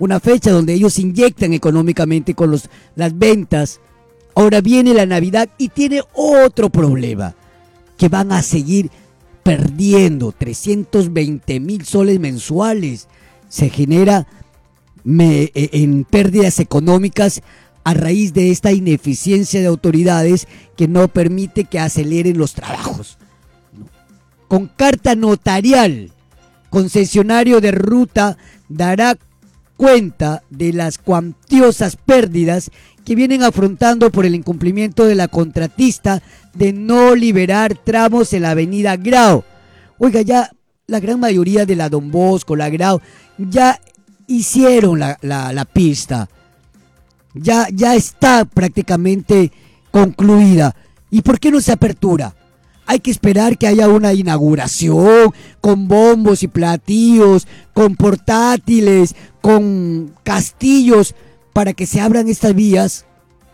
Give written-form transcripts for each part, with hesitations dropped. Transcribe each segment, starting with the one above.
una fecha donde ellos inyectan económicamente con las ventas. Ahora viene la Navidad y tiene otro problema, que van a seguir perdiendo 320,000 soles mensuales. Se genera en pérdidas económicas a raíz de esta ineficiencia de autoridades que no permite que aceleren los trabajos. Con carta notarial, concesionario de ruta dará cuenta de las cuantiosas pérdidas que vienen afrontando por el incumplimiento de la contratista de no liberar tramos en la avenida Grao. Oiga, ya la gran mayoría de la Don Bosco, la Grao, ya hicieron la pista. Ya está prácticamente concluida. ¿Y por qué no se apertura? Hay que esperar que haya una inauguración con bombos y platillos, con portátiles, con castillos para que se abran estas vías.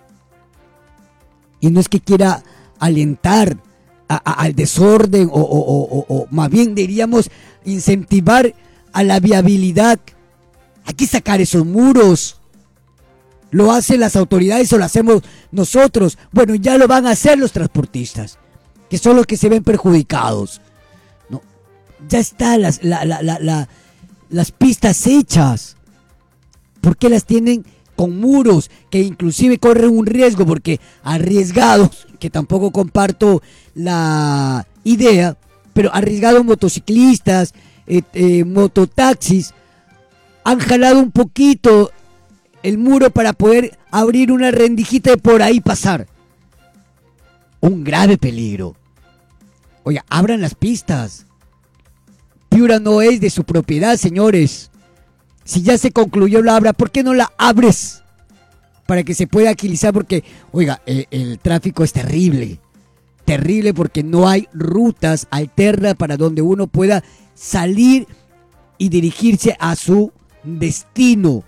Y no es que quiera alentar al desorden o más bien diríamos incentivar a la viabilidad. Hay que sacar esos muros. ¿Lo hacen las autoridades o lo hacemos nosotros? Bueno, ya lo van a hacer los transportistas, que son los que se ven perjudicados. No, ya están las pistas hechas. ¿Por qué las tienen con muros que inclusive corren un riesgo? Porque arriesgados, que tampoco comparto la idea, pero arriesgados motociclistas, mototaxis, han jalado un poquito el muro para poder abrir una rendijita y por ahí pasar. Un grave peligro. Oiga, abran las pistas. Piura no es de su propiedad, señores. Si ya se concluyó la obra, ¿por qué no la abres? Para que se pueda agilizar, porque, oiga, el tráfico es terrible. Terrible porque no hay rutas alternas para donde uno pueda salir y dirigirse a su destino.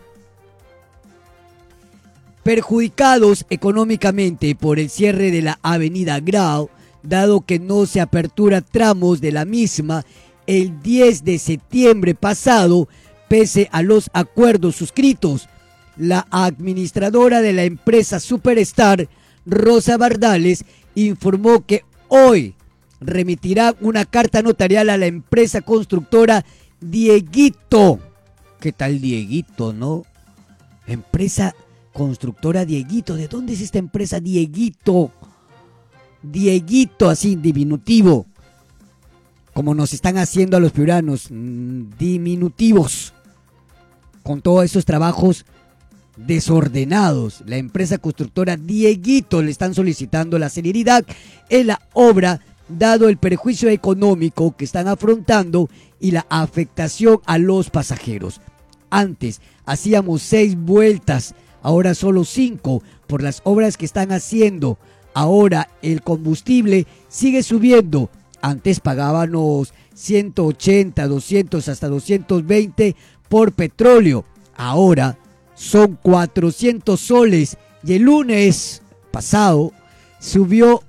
Perjudicados económicamente por el cierre de la avenida Grao, dado que no se apertura tramos de la misma el 10 de septiembre pasado, pese a los acuerdos suscritos. La administradora de la empresa Superstar, Rosa Bardales, informó que hoy remitirá una carta notarial a la empresa constructora Dieguito. ¿Qué tal Dieguito, no? Empresa constructora Dieguito. ¿De dónde es esta empresa Dieguito? Dieguito, así, diminutivo. Como nos están haciendo a los piuranos, diminutivos. Con todos esos trabajos desordenados. La empresa constructora Dieguito le están solicitando la celeridad en la obra, dado el perjuicio económico que están afrontando y la afectación a los pasajeros. Antes hacíamos 6 vueltas, ahora solo 5 por las obras que están haciendo. Ahora el combustible sigue subiendo. Antes pagábamos 180, 200, hasta 220 por petróleo. Ahora son 400 soles y el lunes pasado subió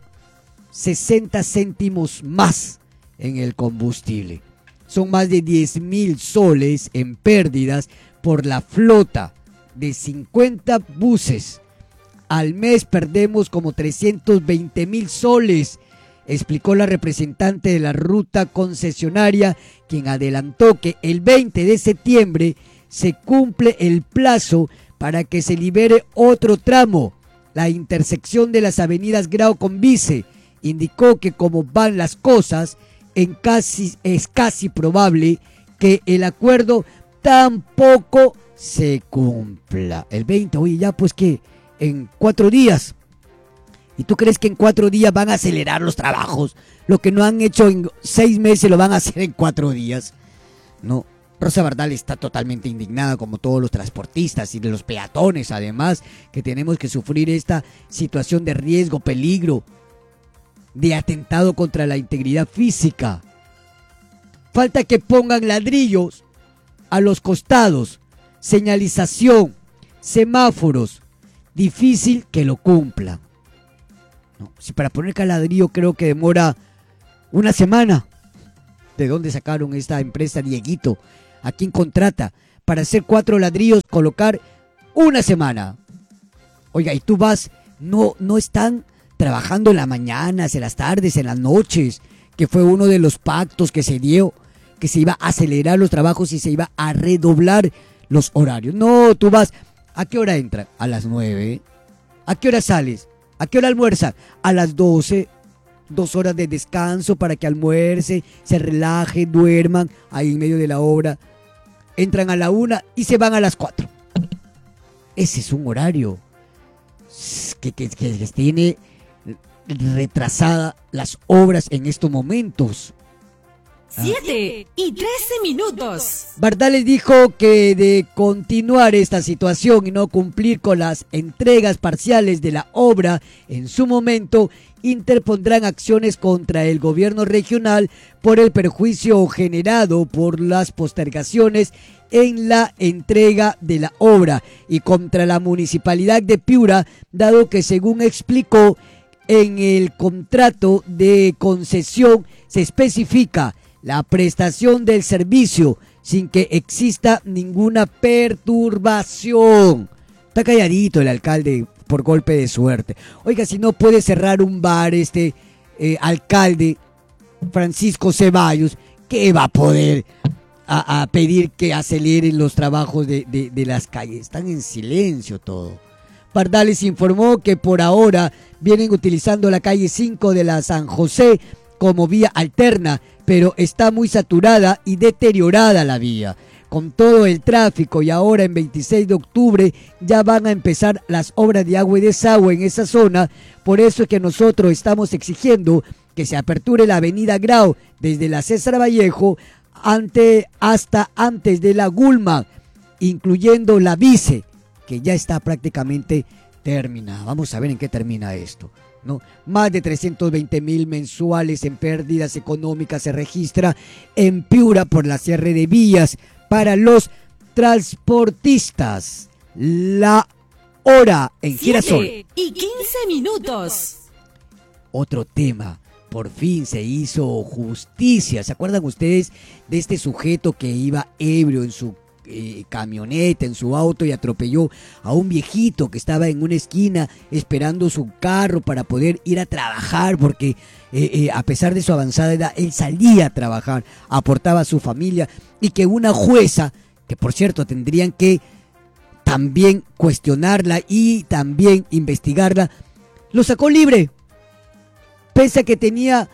60 céntimos más en el combustible. Son más de 10,000 soles en pérdidas por la flota de 50 buses. Al mes perdemos como 320,000 soles, explicó la representante de la ruta concesionaria, quien adelantó que el 20 de septiembre se cumple el plazo para que se libere otro tramo, la intersección de las avenidas Grao con Vice. Indicó que como van las cosas, es casi probable que el acuerdo tampoco se cumpla. El 20, oye, ya pues que en 4 días. ¿Y tú crees que en 4 días van a acelerar los trabajos? Lo que no han hecho en 6 meses lo van a hacer en 4 días. No, Rosa Bardal está totalmente indignada, como todos los transportistas y de los peatones, además, que tenemos que sufrir esta situación de riesgo, peligro, de atentado contra la integridad física. Falta que pongan ladrillos a los costados, señalización, semáforos. Difícil que lo cumplan. No, si para poner cada ladrillo creo que demora una semana. ¿De dónde sacaron esta empresa Dieguito? ¿A quién contrata? para hacer 4 ladrillos, colocar una semana. Oiga, y tú vas, no están trabajando en las mañanas, en las tardes, en las noches, que fue uno de los pactos que se dio, que se iba a acelerar los trabajos y se iba a redoblar los horarios. No, tú vas, ¿a qué hora entran? A las 9. ¿A qué hora sales? ¿A qué hora almuerzan? A las 12. 2 horas de descanso para que almuercen, se relajen, duerman ahí en medio de la obra. Entran a la 1 y se van a las 4. Ese es un horario que tiene retrasada las obras en estos momentos. 7:13. Bardales dijo que de continuar esta situación y no cumplir con las entregas parciales de la obra en su momento, interpondrán acciones contra el gobierno regional por el perjuicio generado por las postergaciones en la entrega de la obra y contra la municipalidad de Piura, dado que, según explicó, en el contrato de concesión se especifica la prestación del servicio sin que exista ninguna perturbación. Está calladito el alcalde por golpe de suerte. Oiga, si no puede cerrar un bar alcalde Francisco Ceballos, ¿qué va a poder a pedir que aceleren los trabajos de las calles? Están en silencio todo. Bardales informó que por ahora vienen utilizando la calle 5 de la San José como vía alterna, pero está muy saturada y deteriorada la vía. Con todo el tráfico y ahora en 26 de octubre ya van a empezar las obras de agua y desagüe en esa zona, por eso es que nosotros estamos exigiendo que se aperture la avenida Grau desde la César Vallejo hasta antes de la Gulma, incluyendo la Vice, que ya está prácticamente terminada. Vamos a ver en qué termina esto, ¿no? Más de 320,000 mensuales en pérdidas económicas se registra en Piura por la cierre de vías para los transportistas. La hora en Girasol. 7:15. Otro tema. Por fin se hizo justicia. ¿Se acuerdan ustedes de este sujeto que iba ebrio en su camioneta, en su auto, y atropelló a un viejito que estaba en una esquina esperando su carro para poder ir a trabajar, porque a pesar de su avanzada edad, él salía a trabajar, aportaba a su familia, y que una jueza, que por cierto tendrían que también cuestionarla y también investigarla, lo sacó libre, pese a que tenía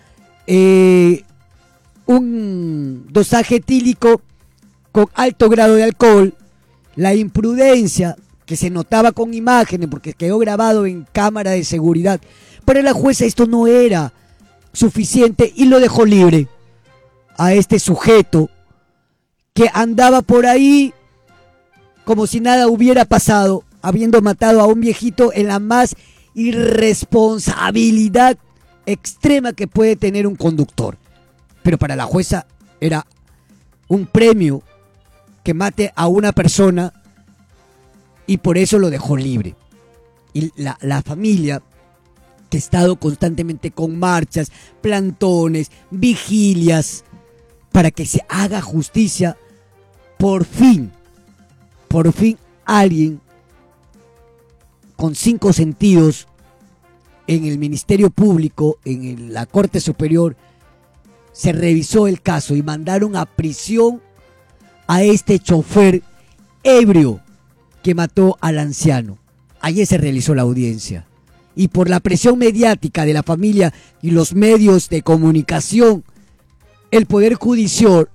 un dosaje etílico con alto grado de alcohol, la imprudencia que se notaba con imágenes porque quedó grabado en cámara de seguridad. Para la jueza esto no era suficiente y lo dejó libre a este sujeto que andaba por ahí como si nada hubiera pasado, habiendo matado a un viejito en la más irresponsabilidad extrema que puede tener un conductor. Pero para la jueza era un premio que mate a una persona, y por eso lo dejó libre. Y la familia, que ha estado constantemente con marchas, plantones, vigilias, para que se haga justicia, por fin alguien con 5 sentidos en el Ministerio Público, en la Corte Superior, se revisó el caso y mandaron a prisión a este chofer ebrio que mató al anciano. Ayer se realizó la audiencia y por la presión mediática de la familia y los medios de comunicación, el Poder Judicial,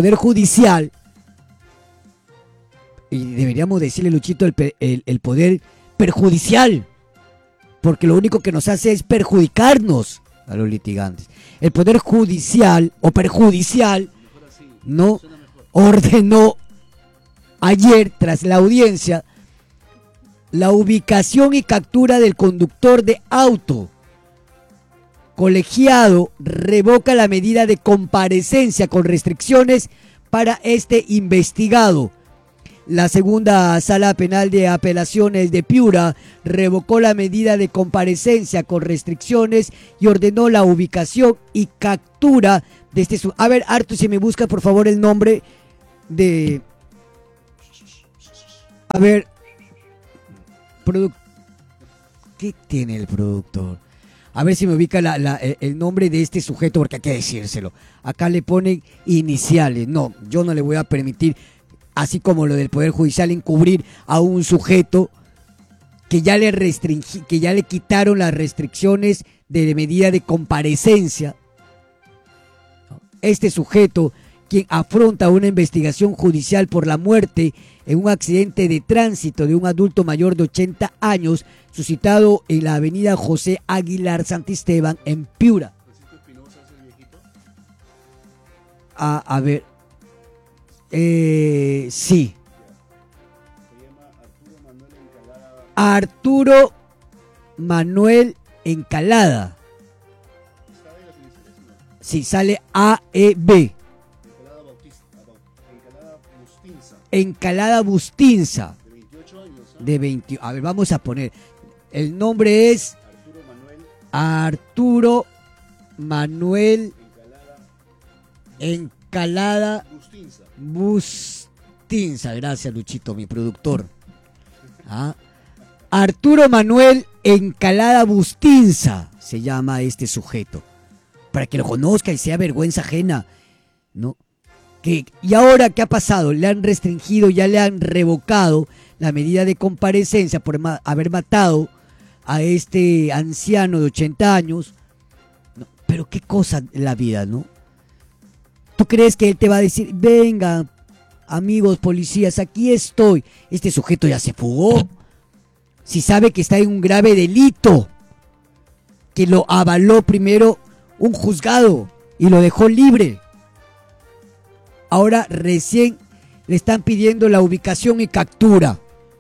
y deberíamos decirle, Luchito, el Poder Perjudicial, porque lo único que nos hace es perjudicarnos a los litigantes. El Poder Judicial o Perjudicial no ordenó ayer, tras la audiencia, la ubicación y captura del conductor de auto. Colegiado revoca la medida de comparecencia con restricciones para este investigado. La segunda sala penal de apelaciones de Piura revocó la medida de comparecencia con restricciones y ordenó la ubicación y captura de este... A ver, Artur, si me busca por favor el nombre de A ver, ¿qué tiene el productor? A ver si me ubica el nombre de este sujeto, porque hay que decírselo. Acá le ponen iniciales. No, yo no le voy a permitir, así como lo del Poder Judicial, encubrir a un sujeto que ya le quitaron las restricciones de medida de comparecencia. Este sujeto, quien afronta una investigación judicial por la muerte en un accidente de tránsito de un adulto mayor de 80 años, suscitado en la avenida José Aguilar Santisteban, en Piura. A ver, sí. Arturo Manuel Encalada. Sí, sale AEB. Encalada Bustinza. De 20. A ver, vamos a poner. El nombre es Arturo Manuel Encalada Bustinza. Gracias, Luchito, mi productor. Arturo Manuel Encalada Bustinza se llama este sujeto. Para que lo conozca y sea vergüenza ajena, ¿no? ¿Y ahora qué ha pasado? Le han restringido, ya le han revocado la medida de comparecencia por haber matado a este anciano de 80 años. No, pero qué cosa la vida, ¿no? ¿Tú crees que él te va a decir, venga, amigos policías, aquí estoy? Este sujeto ya se fugó. Si sabe que está en un grave delito, que lo avaló primero un juzgado y lo dejó libre. Ahora recién le están pidiendo la ubicación y captura.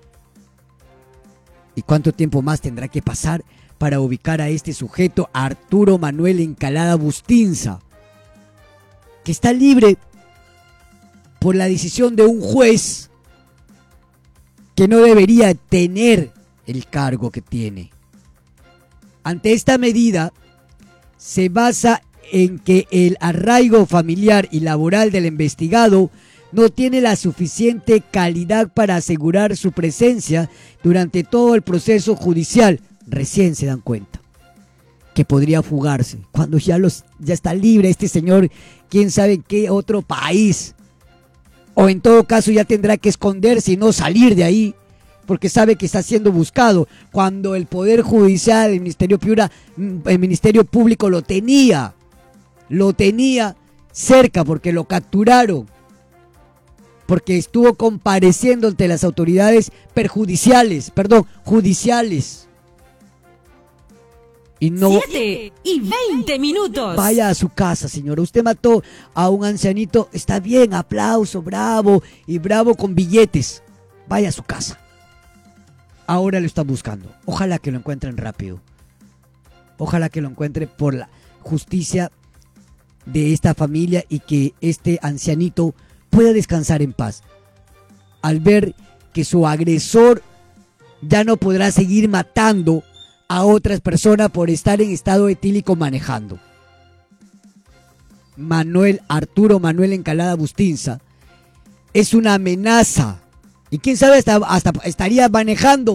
¿Y cuánto tiempo más tendrá que pasar para ubicar a este sujeto, Arturo Manuel Encalada Bustinza, que está libre por la decisión de un juez que no debería tener el cargo que tiene? Ante esta medida se basa en que el arraigo familiar y laboral del investigado no tiene la suficiente calidad para asegurar su presencia durante todo el proceso judicial. Recién se dan cuenta que podría fugarse cuando ya está libre este señor, quién sabe en qué otro país, o en todo caso ya tendrá que esconderse y no salir de ahí porque sabe que está siendo buscado, cuando el Poder Judicial, el Ministerio Público lo tenía cerca porque lo capturaron, porque estuvo compareciendo ante las autoridades judiciales. Y no... 7:20. Vaya a su casa, señora. Usted mató a un ancianito, está bien, aplauso, bravo, y bravo con billetes. Vaya a su casa. Ahora lo están buscando. Ojalá que lo encuentren rápido. Ojalá que lo encuentren por la justicia de esta familia y que este ancianito pueda descansar en paz al ver que su agresor ya no podrá seguir matando a otras personas por estar en estado etílico manejando. Arturo Manuel Encalada Bustinza es una amenaza y quién sabe hasta estaría manejando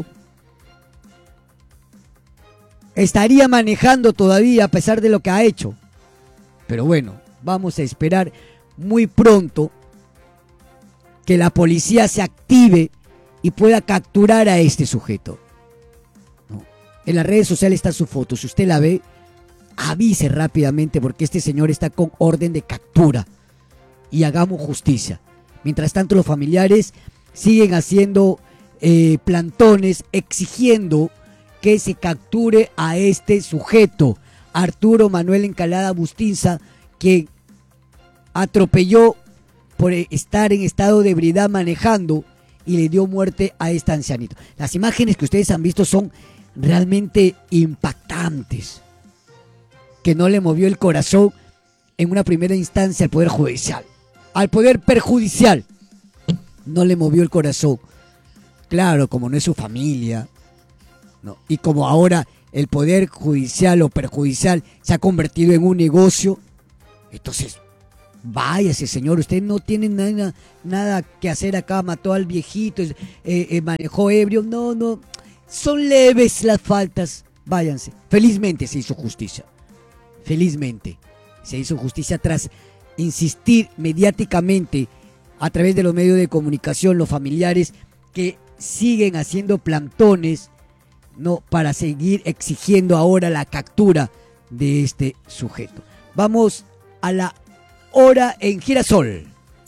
todavía a pesar de lo que ha hecho. Pero bueno, vamos a esperar muy pronto que la policía se active y pueda capturar a este sujeto. ¿No? En las redes sociales está su foto. Si usted la ve, avise rápidamente porque este señor está con orden de captura. Y hagamos justicia. Mientras tanto, los familiares siguen haciendo plantones exigiendo que se capture a este sujeto, Arturo Manuel Encalada Bustinza, que atropelló por estar en estado de ebriedad manejando y le dio muerte a este ancianito. Las imágenes que ustedes han visto son realmente impactantes, que no le movió el corazón en una primera instancia al Poder Judicial. Al Poder Perjudicial no le movió el corazón. Claro, como no es su familia, ¿no? Y como ahora el Poder Judicial o Perjudicial se ha convertido en un negocio, entonces váyase, señor, usted no tiene nada que hacer acá, mató al viejito, manejó ebrio, no, son leves las faltas, váyanse. Felizmente se hizo justicia, felizmente se hizo justicia tras insistir mediáticamente a través de los medios de comunicación, los familiares que siguen haciendo plantones, ¿no?, para seguir exigiendo ahora la captura de este sujeto. Vamos a la hora en Girasol.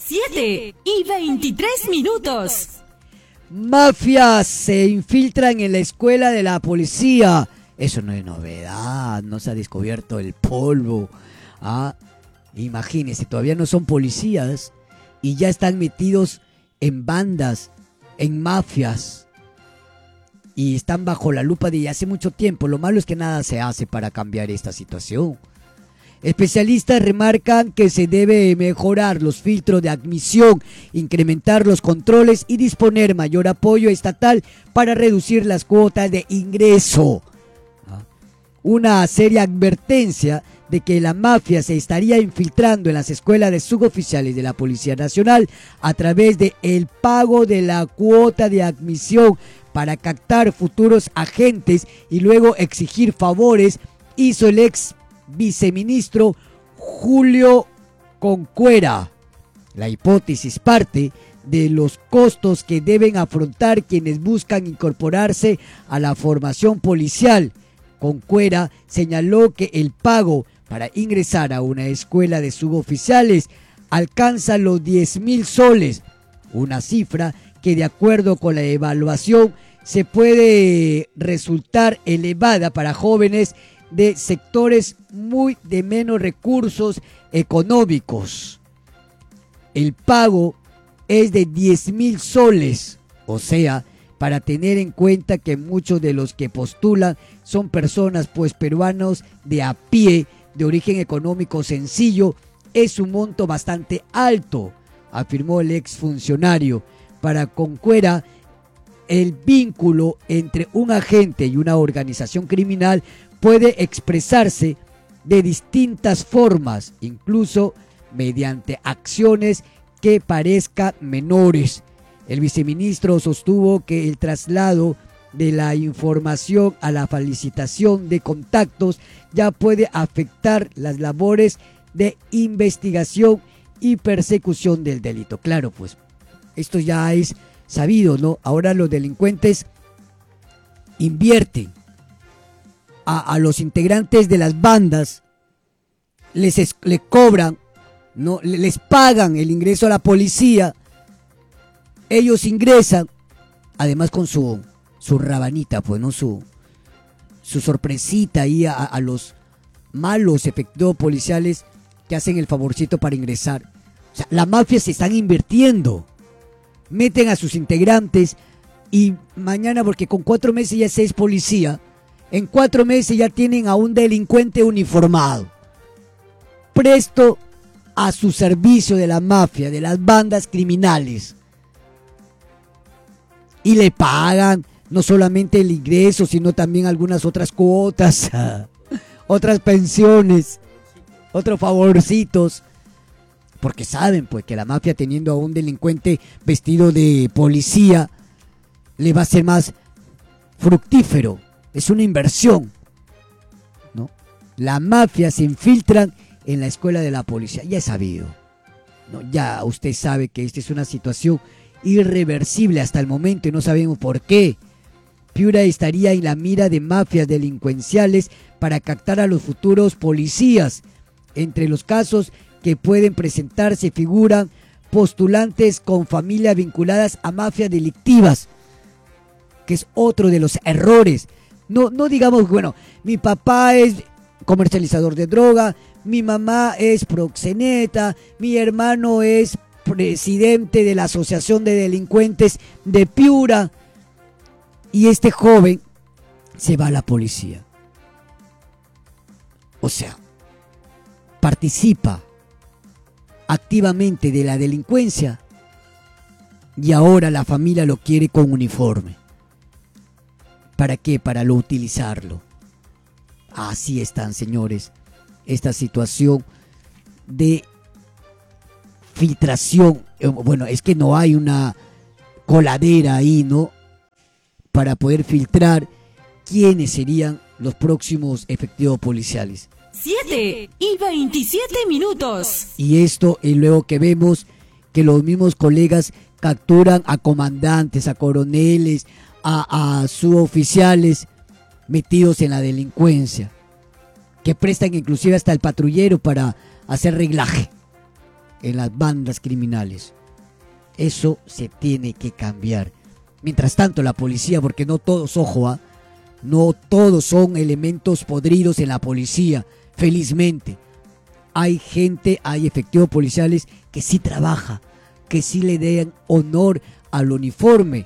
7:23. Mafias se infiltran en la escuela de la policía. Eso no es novedad, no se ha descubierto el polvo. Imagínense, todavía no son policías y ya están metidos en bandas, en mafias. Y están bajo la lupa de hace mucho tiempo. Lo malo es que nada se hace para cambiar esta situación. Especialistas remarcan que se debe mejorar los filtros de admisión, incrementar los controles y disponer mayor apoyo estatal para reducir las cuotas de ingreso. Una seria advertencia de que la mafia se estaría infiltrando en las escuelas de suboficiales de la Policía Nacional a través de el pago de la cuota de admisión para captar futuros agentes y luego exigir favores, hizo el ex viceministro Julio Concuera. La hipótesis parte de los costos que deben afrontar quienes buscan incorporarse a la formación policial. Concuera señaló que el pago para ingresar a una escuela de suboficiales alcanza los 10.000 soles, una cifra que de acuerdo con la evaluación se puede resultar elevada para jóvenes de sectores muy de menos recursos económicos. El pago es de 10.000 soles, o sea, para tener en cuenta que muchos de los que postulan son personas pues peruanos de a pie, de origen económico sencillo, es un monto bastante alto, afirmó el exfuncionario. Para Concuera, el vínculo entre un agente y una organización criminal puede expresarse de distintas formas, incluso mediante acciones que parezcan menores. El viceministro sostuvo que el traslado de la información a la facilitación de contactos ya puede afectar las labores de investigación y persecución del delito. Claro, pues esto ya es sabido, ¿no? Ahora los delincuentes invierten a los integrantes de las bandas, les cobran, ¿no?, les pagan el ingreso a la policía. Ellos ingresan, además con su rabanita, pues, ¿no? Su sorpresita ahí a los malos efectivos policiales que hacen el favorcito para ingresar. O sea, la mafia se están invirtiendo. Meten a sus integrantes y mañana, porque con 4 meses ya se es policía, en 4 meses ya tienen a un delincuente uniformado, presto a su servicio de la mafia, de las bandas criminales. Y le pagan no solamente el ingreso, sino también algunas otras cuotas, otras pensiones, otros favorcitos. Porque saben pues que la mafia, teniendo a un delincuente vestido de policía, le va a ser más fructífero. Es una inversión, ¿no? La mafia se infiltran en la escuela de la policía. Ya es sabido, ¿no? Ya usted sabe que esta es una situación irreversible hasta el momento y no sabemos por qué. Piura estaría en la mira de mafias delincuenciales para captar a los futuros policías. Entre los casos que pueden presentarse figuran postulantes con familias vinculadas a mafias delictivas, que es otro de los errores. No digamos, bueno, mi papá es comercializador de droga, mi mamá es proxeneta, mi hermano es presidente de la Asociación de Delincuentes de Piura, y este joven se va a la policía. O sea, participa activamente de la delincuencia y ahora la familia lo quiere con uniforme. ¿Para qué? Para lo utilizarlo. Así están, señores, esta situación de filtración. Bueno, es que no hay una coladera ahí, ¿no? Para poder filtrar quiénes serían los próximos efectivos policiales. 7:27. Y esto, y luego que vemos que los mismos colegas capturan a comandantes, a coroneles, a suboficiales metidos en la delincuencia, que prestan inclusive hasta el patrullero para hacer reglaje en las bandas criminales. Eso se tiene que cambiar. Mientras tanto, la policía, porque no todos, ojo, no todos son elementos podridos en la policía, felizmente. Hay gente, hay efectivos policiales que sí trabaja, que sí le den honor al uniforme.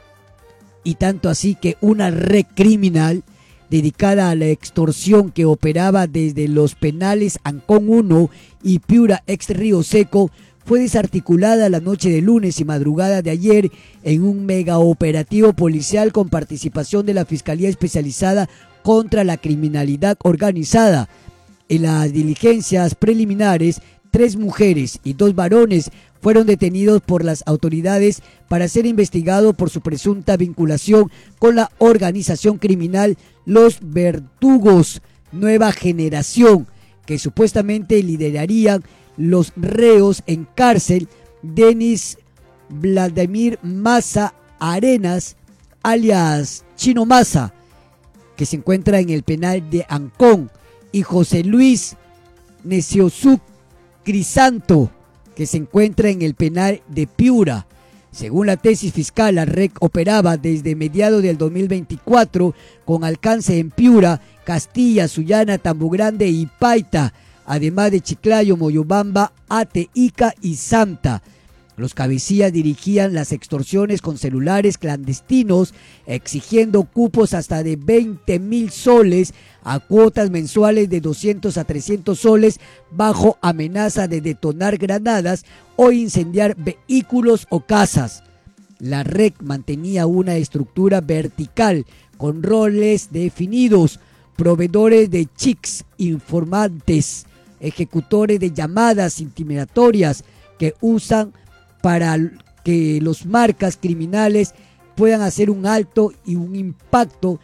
Y tanto así que una red criminal dedicada a la extorsión que operaba desde los penales Ancón 1 y Piura ex Río Seco fue desarticulada la noche de lunes y madrugada de ayer en un mega operativo policial con participación de la Fiscalía Especializada contra la Criminalidad Organizada. En las diligencias preliminares, 3 mujeres y 2 varones fueron detenidos por las autoridades para ser investigados por su presunta vinculación con la organización criminal Los Verdugos Nueva Generación, que supuestamente liderarían los reos en cárcel Denis Vladimir Maza Arenas, alias Chino Maza, que se encuentra en el penal de Ancón, y José Luis Neciosuc Crisanto, que se encuentra en el penal de Piura. Según la tesis fiscal, la red operaba desde mediados del 2024 con alcance en Piura, Castilla, Sullana, Tambo Grande y Paita, además de Chiclayo, Moyobamba, Ate, Ica y Santa. Los cabecillas dirigían las extorsiones con celulares clandestinos, exigiendo cupos hasta de 20,000 soles a cuotas mensuales de 200 a 300 soles bajo amenaza de detonar granadas o incendiar vehículos o casas. La red mantenía una estructura vertical con roles definidos, proveedores de chics, informantes, ejecutores de llamadas intimidatorias que usan para que los marcas criminales puedan hacer un alto y un impacto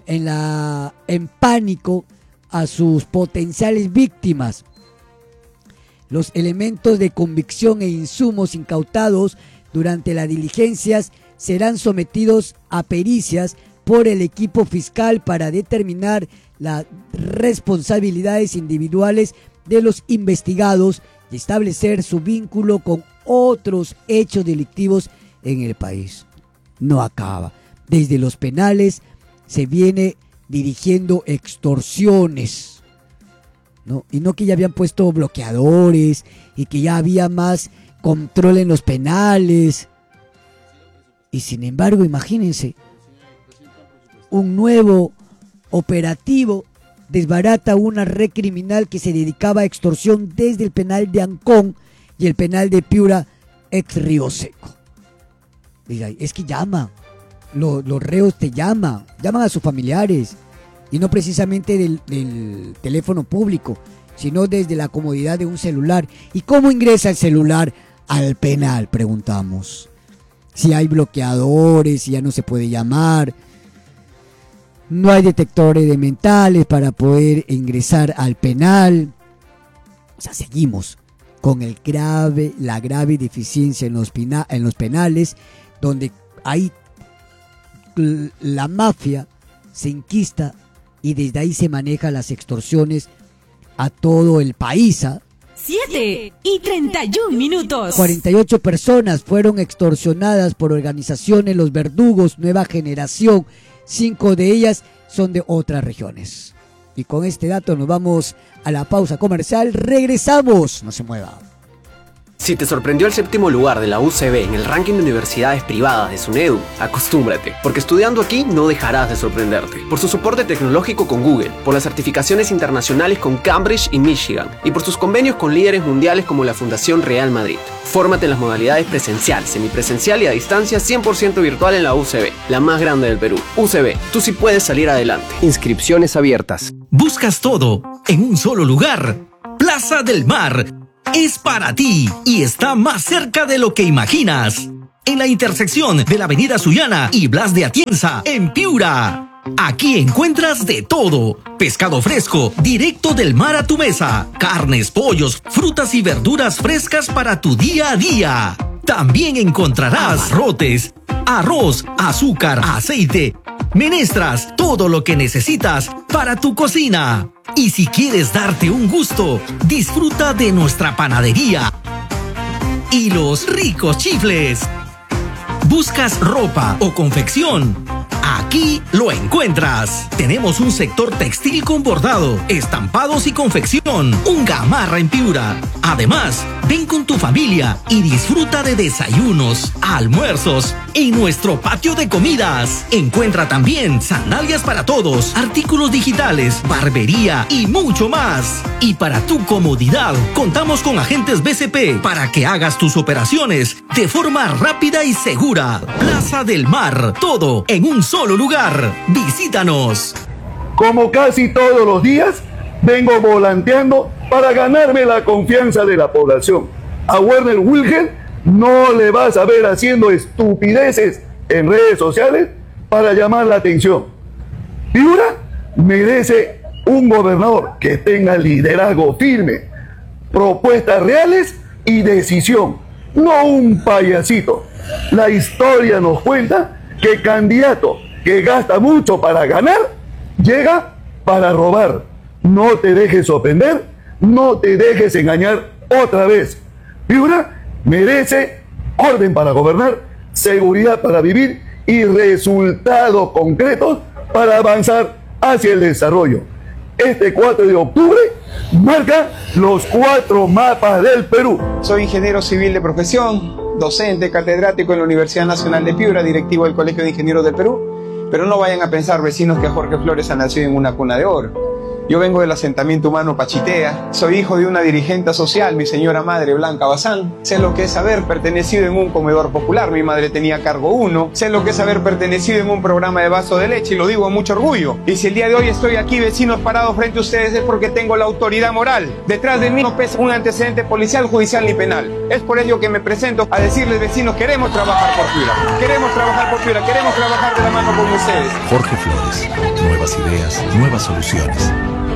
en pánico a sus potenciales víctimas. Los elementos de convicción e insumos incautados durante las diligencias serán sometidos a pericias por el equipo fiscal para determinar las responsabilidades individuales de los investigados y establecer su vínculo con otros hechos delictivos en el país. No acaba. Desde los penales se viene dirigiendo extorsiones, ¿no? Y no que ya habían puesto bloqueadores y que ya había más control en los penales. Y sin embargo, imagínense, un nuevo operativo desbarata una red criminal que se dedicaba a extorsión desde el penal de Ancón y el penal de Piura ex Río Seco. Es que llaman, los reos te llaman a sus familiares, y no precisamente del teléfono público, sino desde la comodidad de un celular. ¿Y cómo ingresa el celular al penal? Preguntamos. Si hay bloqueadores, si ya no se puede llamar, no hay detectores de mentales para poder ingresar al penal. O sea, seguimos con la grave deficiencia en los penales, donde ahí la mafia se enquista y desde ahí se manejan las extorsiones a todo el país. 7:31. 48 personas fueron extorsionadas por organizaciones Los Verdugos Nueva Generación. 5 de ellas son de otras regiones. Y con este dato nos vamos a la pausa comercial. Regresamos, no se mueva. Si te sorprendió el 7º lugar de la UCB en el ranking de universidades privadas de SUNEDU, acostúmbrate, porque estudiando aquí no dejarás de sorprenderte. Por su soporte tecnológico con Google, por las certificaciones internacionales con Cambridge y Michigan, y por sus convenios con líderes mundiales como la Fundación Real Madrid. Fórmate en las modalidades presencial, semipresencial y a distancia 100% virtual en la UCB, la más grande del Perú. UCB, tú sí puedes salir adelante. Inscripciones abiertas. Buscas todo en un solo lugar. Plaza del Mar. es para ti y está más cerca de lo que imaginas. En la intersección de la Avenida Sullana y Blas de Atienza, en Piura. Aquí encuentras de todo. Pescado fresco, directo del mar a tu mesa. Carnes, pollos, frutas y verduras frescas para tu día a día. También encontrarás abarrotes, arroz, azúcar, aceite, menestras, todo lo que necesitas para tu cocina. Y si quieres darte un gusto, disfruta de nuestra panadería y los ricos chifles. ¿Buscas ropa o confección? Aquí lo encuentras. Tenemos un sector textil con bordado, estampados y confección. Un Gamarra en Piura. Además, ven con tu familia y disfruta de desayunos, almuerzos en nuestro patio de comidas. Encuentra también sandalias para todos, artículos digitales, barbería y mucho más. Y para tu comodidad, contamos con agentes BCP para que hagas tus operaciones de forma rápida y segura. Plaza del Mar, todo en un solo lugar. Visítanos. Como casi todos los días, vengo volanteando para ganarme la confianza de la población. A Werner Wilhelm no le vas a ver haciendo estupideces en redes sociales para llamar la atención. Piura merece un gobernador que tenga liderazgo firme, propuestas reales y decisión, no un payasito. La historia nos cuenta que candidato que gasta mucho para ganar, llega para robar. No te dejes sorprender, no te dejes engañar otra vez. Piura merece orden para gobernar, seguridad para vivir y resultados concretos para avanzar hacia el desarrollo. Este 4 de octubre marca los 4 mapas del Perú. Soy ingeniero civil de profesión, docente, catedrático en la Universidad Nacional de Piura, directivo del Colegio de Ingenieros del Perú. Pero no vayan a pensar, vecinos, que Jorge Flores ha nacido en una cuna de oro. Yo vengo del asentamiento humano Pachitea, soy hijo de una dirigente social, mi señora madre Blanca Bazán. Sé lo que es haber pertenecido en un comedor popular, mi madre tenía cargo 1. Sé lo que es haber pertenecido en un programa de vaso de leche y lo digo con mucho orgullo. Y si el día de hoy estoy aquí, vecinos, parados frente a ustedes, es porque tengo la autoridad moral. Detrás de mí no pesa un antecedente policial, judicial ni penal. Es por ello que me presento a decirles, vecinos, queremos trabajar por Piura. Queremos trabajar por Piura, queremos trabajar de la mano con ustedes. Jorge Flores, nuevas ideas, nuevas soluciones.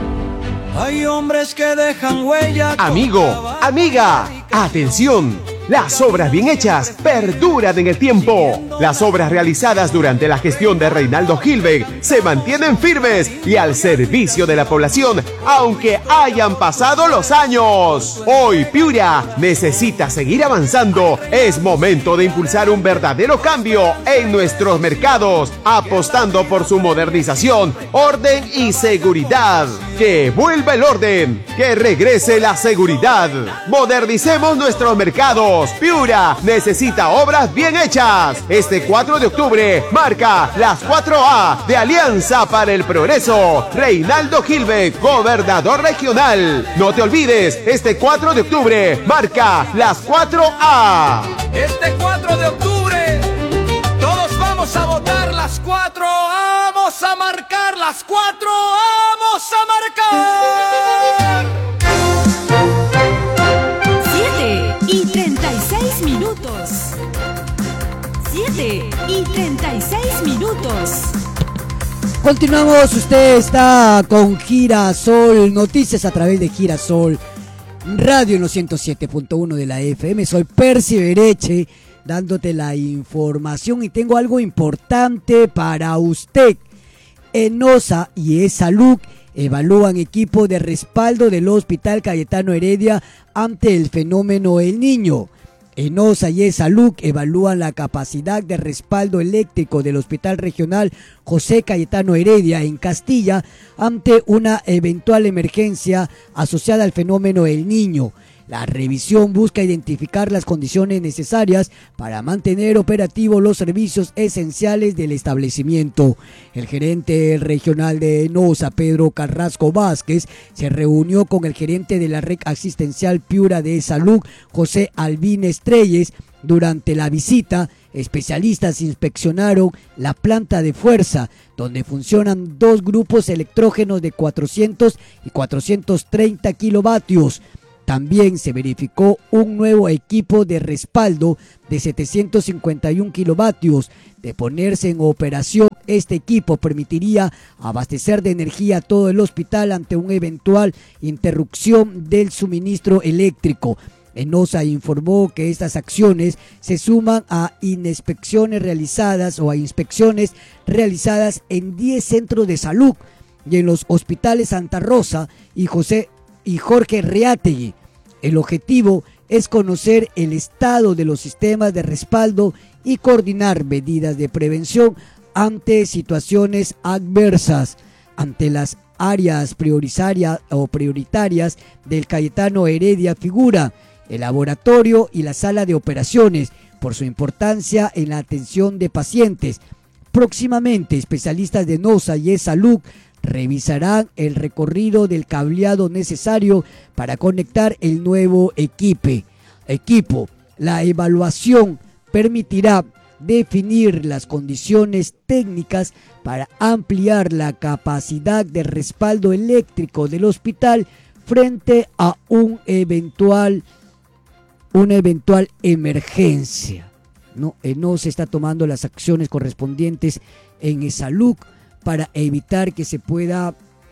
Hay hombres que dejan huella. Amigo, amiga, atención. Las obras bien hechas perduran en el tiempo. Las obras realizadas durante la gestión de Reinaldo Gilbert se mantienen firmes y al servicio de la población, aunque hayan pasado los años. Hoy Piura necesita seguir avanzando. Es momento de impulsar un verdadero cambio en nuestros mercados, apostando por su modernización, orden y seguridad. Que vuelva el orden, que regrese la seguridad. Modernicemos nuestros mercados. Piura necesita obras bien hechas. Este 4 de octubre marca las 4A de Alianza para el Progreso. Reinaldo Gilbert, gobernador regional. No te olvides, este 4 de octubre marca las 4A. Este 4 de octubre todos vamos a votar las 4. Vamos a marcar las 4. Vamos a marcar. 7:36 minutos. 7:36 minutos. Continuamos, usted está con Girasol Noticias a través de Girasol Radio en los 107.1 de la FM. Soy Percy Bereche dándote la información y tengo algo importante para usted. ENOSA y ESALUC evalúan equipo de respaldo del Hospital Cayetano Heredia ante el fenómeno El Niño. ENOSA y ESALUC evalúan la capacidad de respaldo eléctrico del Hospital Regional José Cayetano Heredia en Castilla ante una eventual emergencia asociada al fenómeno El Niño. La revisión busca identificar las condiciones necesarias para mantener operativos los servicios esenciales del establecimiento. El gerente regional de ENOSA, Pedro Carrasco Vázquez, se reunió con el gerente de la red asistencial Piura de ESALUC, José Albín Estrelles. Durante la visita, especialistas inspeccionaron la planta de fuerza, donde funcionan 2 grupos electrógenos de 400 y 430 kilovatios. También se verificó un nuevo equipo de respaldo de 751 kilovatios. De ponerse en operación, este equipo permitiría abastecer de energía a todo el hospital ante una eventual interrupción del suministro eléctrico. ENOSA informó que estas acciones se suman a inspecciones realizadas en 10 centros de salud y en los hospitales Santa Rosa y Jorge Reátegui. El objetivo es conocer el estado de los sistemas de respaldo y coordinar medidas de prevención ante situaciones adversas. Ante las áreas prioritarias del Cayetano Heredia figura el laboratorio y la sala de operaciones por su importancia en la atención de pacientes. Próximamente, especialistas de ENOSA y ESalud revisarán el recorrido del cableado necesario para conectar el nuevo equipo. La evaluación permitirá definir las condiciones técnicas para ampliar la capacidad de respaldo eléctrico del hospital frente a una eventual emergencia. No se está tomando las acciones correspondientes en ESalud para evitar que se pueda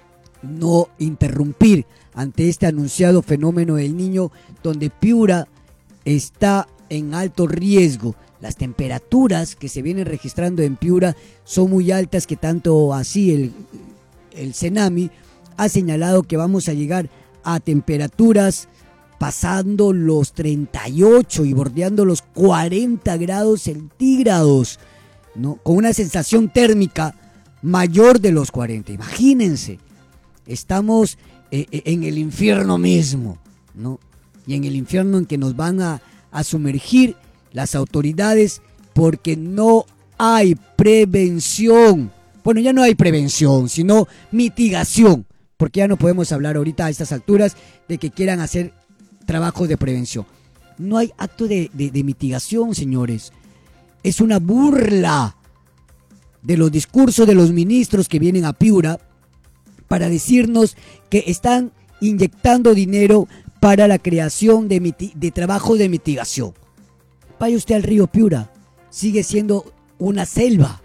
no interrumpir ante este anunciado fenómeno del Niño, donde Piura está en alto riesgo. Las temperaturas que se vienen registrando en Piura son muy altas, que tanto así el CENAMI ha señalado que vamos a llegar a temperaturas pasando los 38 y bordeando los 40 grados centígrados, ¿no? Con una sensación térmica mayor de los 40. Imagínense, estamos en el infierno mismo, ¿no? Y en el infierno en que nos van a sumergir las autoridades porque no hay prevención. Bueno, ya no hay prevención, sino mitigación, porque ya no podemos hablar ahorita a estas alturas de que quieran hacer trabajos de prevención. No hay acto de mitigación, señores. Es una burla de los discursos de los ministros que vienen a Piura para decirnos que están inyectando dinero para la creación de trabajos de mitigación. Vaya usted al río Piura, sigue siendo una selva.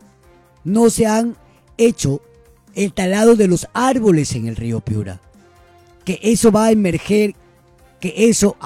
No se han hecho el talado de los árboles en el río Piura. Que eso va a emerger, que eso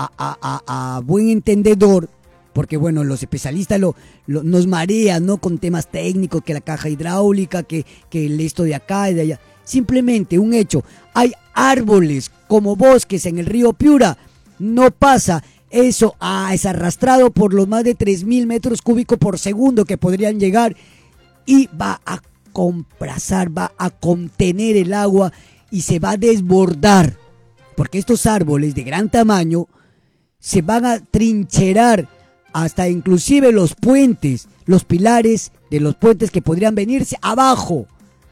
a buen entendedor, porque bueno, los especialistas nos marean, ¿no? Con temas técnicos, que la caja hidráulica, que el esto de acá y de allá. Simplemente un hecho, hay árboles como bosques en el río Piura, no pasa. Eso es arrastrado por los más de 3.000 metros cúbicos por segundo que podrían llegar y va a comprazar, va a contener el agua y se va a desbordar. Porque estos árboles de gran tamaño se van a trincherar hasta inclusive los puentes, los pilares de los puentes que podrían venirse abajo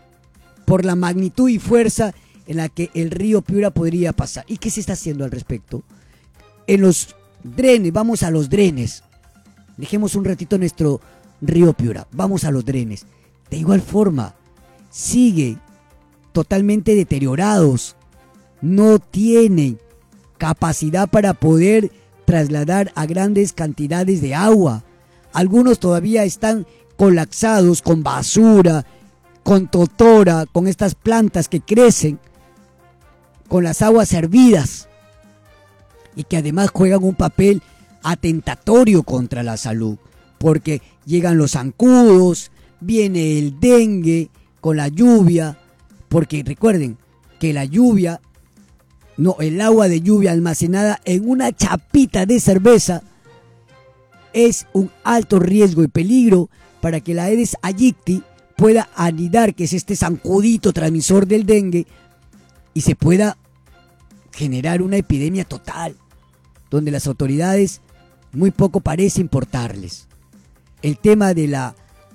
por la magnitud y fuerza en la que el río Piura podría pasar. ¿Y qué se está haciendo al respecto? En los drenes, vamos a los drenes. Dejemos un ratito nuestro río Piura, vamos a los drenes. De igual forma, sigue totalmente deteriorados. No tienen capacidad para poder trasladar a grandes cantidades de agua. Algunos todavía están colapsados con basura, con totora, con estas plantas que crecen, con las aguas hervidas y que además juegan un papel atentatorio contra la salud, porque llegan los zancudos, viene el dengue con la lluvia, porque recuerden que la lluvia, el agua de lluvia almacenada en una chapita de cerveza es un alto riesgo y peligro para que la Aedes aegypti pueda anidar, que es este zancudito transmisor del dengue, y se pueda generar una epidemia total, donde las autoridades muy poco parece importarles. El tema de la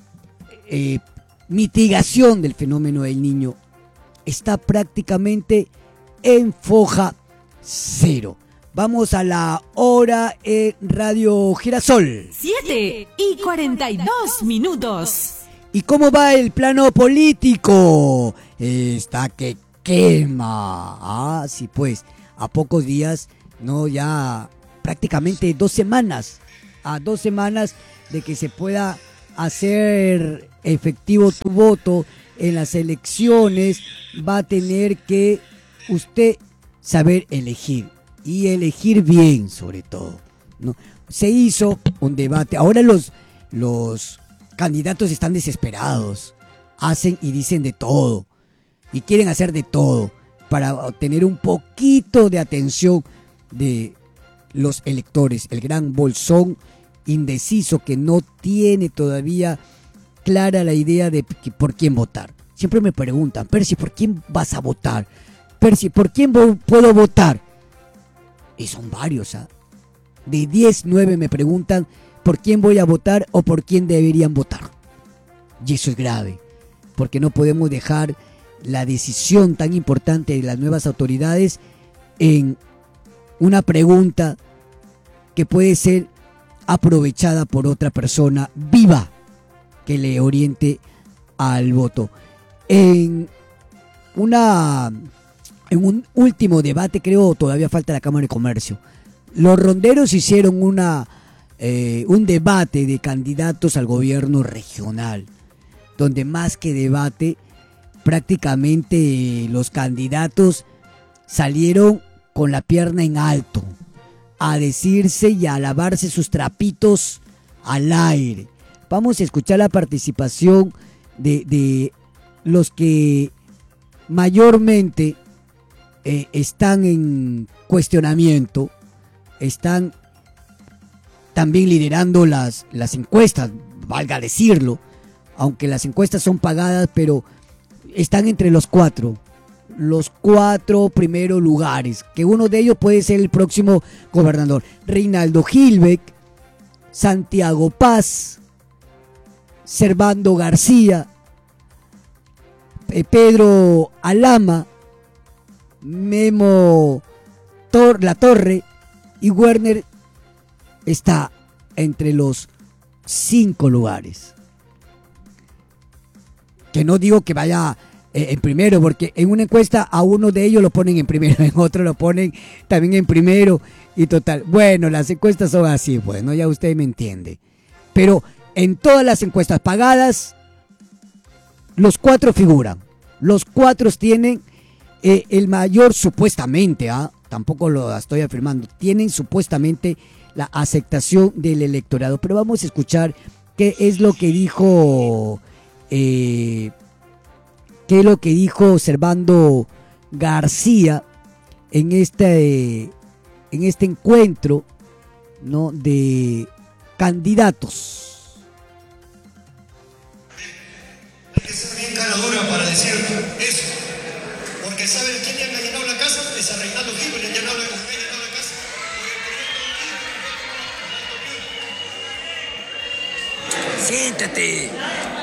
mitigación del fenómeno del Niño está prácticamente en foja cero. Vamos a la hora en Radio Girasol. 7:42. ¿Y cómo va el plano político? Está que quema. Sí, pues, a pocos días ¿no? Ya prácticamente 2 semanas, a 2 semanas de que se pueda hacer efectivo tu voto en las elecciones, va a tener que usted saber elegir y elegir bien, sobre todo, ¿no? Se hizo un debate. Ahora los candidatos están desesperados, hacen y dicen de todo y quieren hacer de todo para obtener un poquito de atención de los electores. El gran bolsón indeciso que no tiene todavía clara la idea de por quién votar. Siempre me preguntan, Percy, ¿por quién vas a votar? Percy, ¿por quién puedo votar? Y son varios, ¿ah? De 10, 9 me preguntan por quién voy a votar o por quién deberían votar. Y eso es grave, porque no podemos dejar la decisión tan importante de las nuevas autoridades en una pregunta que puede ser aprovechada por otra persona viva que le oriente al voto. En un último debate, creo todavía falta la Cámara de Comercio, los ronderos hicieron un debate de candidatos al gobierno regional, donde más que debate, prácticamente los candidatos salieron con la pierna en alto a decirse y a lavarse sus trapitos al aire. Vamos a escuchar la participación de los que mayormente están en cuestionamiento, están también liderando las encuestas, valga decirlo, aunque las encuestas son pagadas, pero están entre los cuatro primeros lugares, que uno de ellos puede ser el próximo gobernador. Reinaldo Gilbeck, Santiago Paz, Servando García, Pedro Alama, Memo La Torre y Werner está entre los 5 lugares. Que no digo que vaya en primero, porque en una encuesta a uno de ellos lo ponen en primero, en otro lo ponen también en primero y total. Bueno, las encuestas son así, bueno, ya usted me entiende. Pero en todas las encuestas pagadas, los 4 figuran. Los 4 tienen el mayor, supuestamente, tampoco lo estoy afirmando, tienen supuestamente la aceptación del electorado. Pero vamos a escuchar qué es lo que dijo Servando García en este encuentro, ¿no?, de candidatos. Hay que ser bien cara dura para decir eso, porque ¿saben quién le ha llenado la casa? Es a Reinaldo Gil, le ha llenado la casa. Siéntate.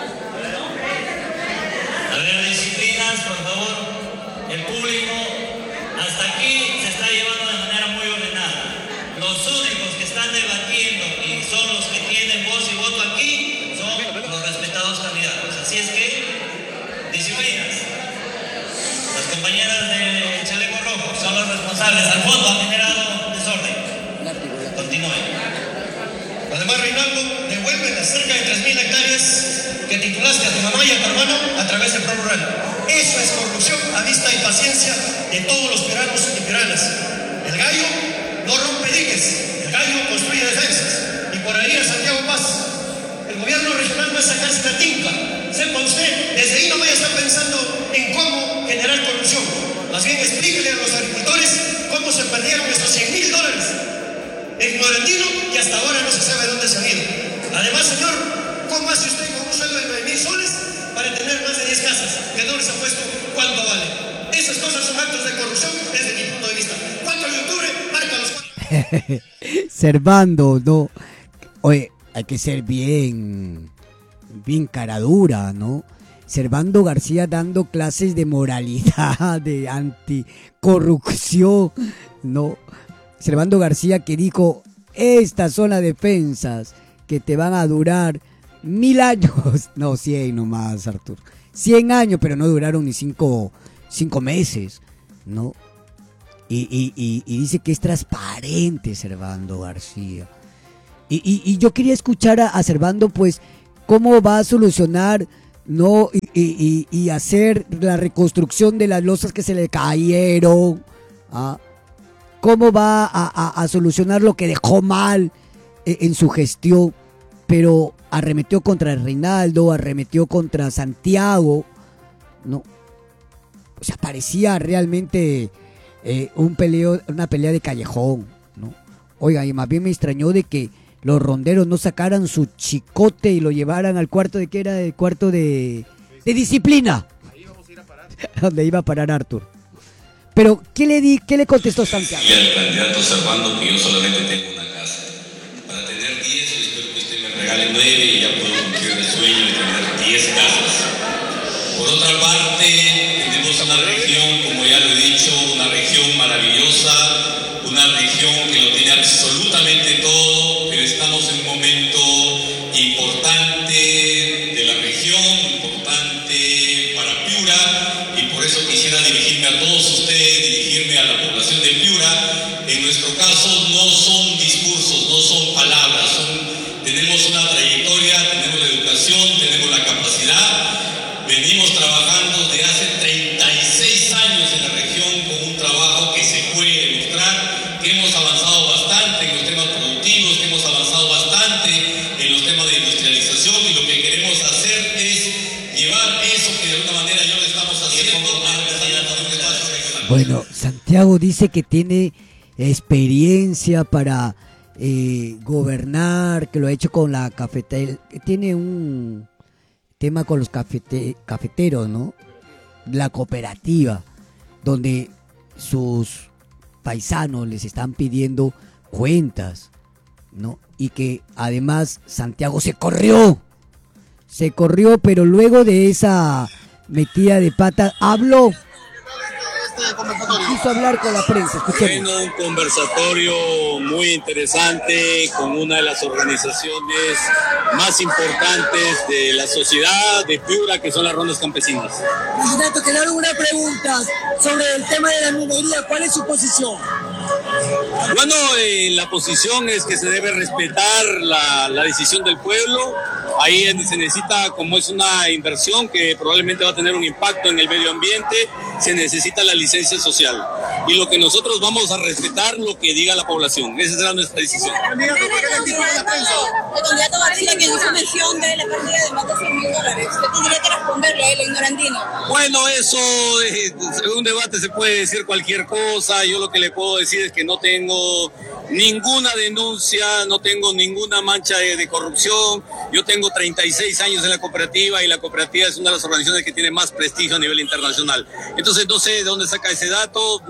A ver, disciplinas, por favor. El público hasta aquí se está llevando de manera muy ordenada. Los únicos que están debatiendo y son los que tienen voz y voto aquí son los respetados candidatos. Así es que, disciplinas. Las compañeras del chaleco rojo son los responsables. Al fondo han generado desorden. Continúen. Además, Reinaldo, devuelve las cerca de 3.000 hectáreas que titulaste a tu mamá y a tu hermano a través del Pro Rural. Eso es corrupción a vista y paciencia de todos los peruanos y peruanas. El gallo no rompe diques, el gallo construye defensas. Y por ahí a Santiago Paz, el gobierno regional va a sacarse la tinta. Sepa usted, desde ahí no vaya a estar pensando en cómo generar corrupción. Más bien explíquele a los agricultores cómo se perdieron esos $100,000 en Florentino y hasta ahora no se sabe dónde se han ido. Además, señor, ¿cómo hace usted con un sueldo de 9.000 soles para tener más de 10 casas? Que no les ha puesto cuánto vale. Esas cosas son actos de corrupción desde mi punto de vista. 4 de octubre, marca los 4. Servando, no. Oye, hay que ser bien caradura, ¿no? Servando García dando clases de moralidad, de anticorrupción, ¿no? Servando García que dijo, estas son las defensas que te van a durar 1000 años. No, 100 nomás, Arturo. 100 años, pero no duraron ni 5 meses, ¿no? y dice que es transparente Servando García. Y yo quería escuchar a Servando, pues, cómo va a solucionar, ¿no? Y hacer la reconstrucción de las losas que se le cayeron, ¿ah? Cómo va a solucionar lo que dejó mal en su gestión, pero arremetió contra Reinaldo, arremetió contra Santiago, ¿no? O sea, parecía realmente una pelea de callejón, ¿no? Oiga, y más bien me extrañó de que los ronderos no sacaran su chicote y lo llevaran al cuarto de, ¿qué era? El cuarto de disciplina. Ahí vamos a ir a parar. Donde iba a parar Arthur. Pero, ¿qué le contestó Santiago? Y al candidato Servando que yo solamente tengo una casa. Para tener 10, espero que usted me regale 9 y ya puedo cumplir el sueño de tener 10 casas. Por otra parte, tenemos una región, como ya lo he dicho, una región maravillosa, una región que lo tiene absolutamente todo, pero estamos en un momento importante de la región, importante para Piura, y por eso quisiera dirigirme a todos ustedes, dirigirme a la población de Piura. En nuestro caso no son discursos, no son palabras, tenemos una trayectoria, tenemos la educación, tenemos la capacidad. Venimos trabajando desde hace 36 años en la región con un trabajo que se puede demostrar, que hemos avanzado bastante en los temas productivos, que hemos avanzado bastante en los temas de industrialización, y lo que queremos hacer es llevar eso que de alguna manera ya lo estamos haciendo a un espacio regional. Bueno, Santiago dice que tiene experiencia para gobernar, que lo ha hecho con la cafetera, que tiene un tema con los cafeteros, ¿no? La cooperativa, donde sus paisanos les están pidiendo cuentas, ¿no? Y que además Santiago se corrió, pero luego de esa metida de pata habló. Quiso hablar con la prensa, escuchemos. Bueno, un conversatorio muy interesante con una de las organizaciones más importantes de la sociedad de Piura, que son las rondas campesinas. Presidente, que le hago una pregunta sobre el tema de la minería. ¿Cuál es su posición? Bueno, la posición es que se debe respetar la decisión del pueblo. Ahí se necesita, como es una inversión que probablemente va a tener un impacto en el medio ambiente, se necesita la licencia social. Y lo que nosotros vamos a respetar, lo que diga la población. Esa será nuestra decisión. El candidato García, que hizo mención de la pérdida de más de $100,000. ¿Usted tendría que responderle a él, ignorantino? Bueno, eso, en un debate se puede decir cualquier cosa. Yo lo que le puedo decir es que no tengo ninguna denuncia, no tengo ninguna mancha de corrupción. Yo tengo 36 años en la cooperativa, y la cooperativa es una de las organizaciones que tiene más prestigio a nivel internacional. Entonces no sé de dónde saca ese dato,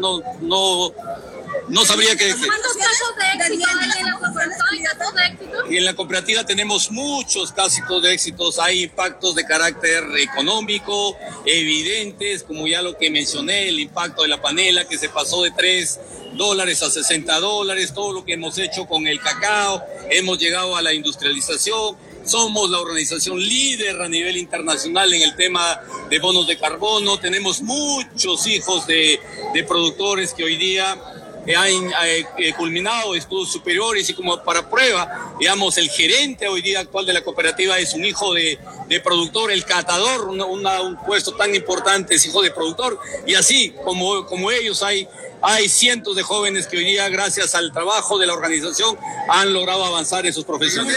no sabría qué decir. ¿Cuántos casos de éxito hay en la cooperativa? Y en la cooperativa tenemos muchos casos de éxitos. Hay impactos de carácter económico evidentes, como ya lo que mencioné, el impacto de la panela que se pasó de $3 a $60, todo lo que hemos hecho con el cacao, hemos llegado a la industrialización. Somos la organización líder a nivel internacional en el tema de bonos de carbono. Tenemos muchos hijos de productores que hoy día han culminado estudios superiores, y como para prueba, digamos, el gerente hoy día actual de la cooperativa es un hijo de productor, el catador, un puesto tan importante es hijo de productor, y así como ellos hay cientos de jóvenes que hoy día, gracias al trabajo de la organización, han logrado avanzar en sus profesiones.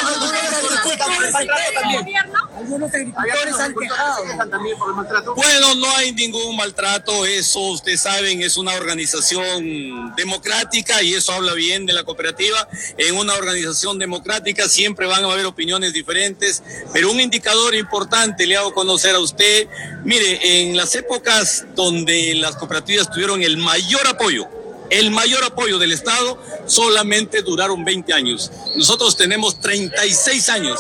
Algunos agricultores han quejado. Bueno, no hay ningún maltrato, eso ustedes saben, es una organización democrática, y eso habla bien de la cooperativa. En una organización democrática siempre van a haber opiniones diferentes, pero un indicador importante le hago conocer a usted. Mire, en las épocas donde las cooperativas tuvieron el mayor apoyo del Estado, solamente duraron 20 años. Nosotros tenemos 36 años,